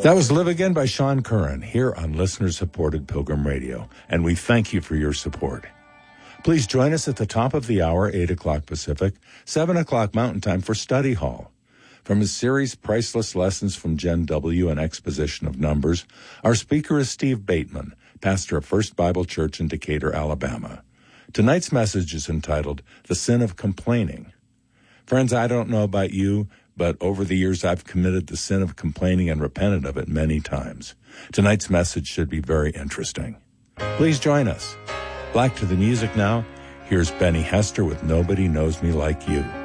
That was Live Again by Sean Curran here on listener-supported Pilgrim Radio, and we thank you for your support. Please join us at the top of the hour, 8 o'clock Pacific, 7 o'clock Mountain Time for Study Hall. From his series Priceless Lessons from Gen W and Exposition of Numbers, our speaker is Steve Bateman, pastor of First Bible Church in Decatur, Alabama. Tonight's message is entitled, The Sin of Complaining. Friends, I don't know about you, but over the years I've committed the sin of complaining and repented of it many times. Tonight's message should be very interesting. Please join us. Back to the music now. Here's Benny Hester with Nobody Knows Me Like You.